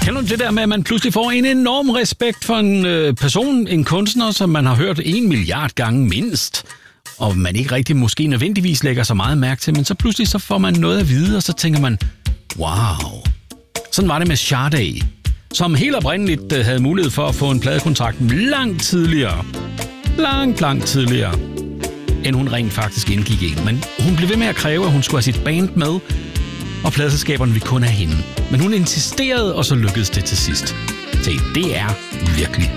Kender du det der med, at man pludselig får en enorm respekt for en person, en kunstner, som man har hørt 1 milliard gange mindst, og man ikke rigtig måske nødvendigvis lægger så meget mærke til, men så pludselig så får man noget at vide, og så tænker man, wow. Sådan var det med Sade, som helt oprindeligt havde mulighed for at få en pladekontrakt langt tidligere, end hun rent faktisk indgik en. Men hun blev ved med at kræve, at hun skulle have sit band med, og pladeselskaberne ville kun have hende. Men hun insisterede, og så lykkedes det til sidst. Se, det er virkelig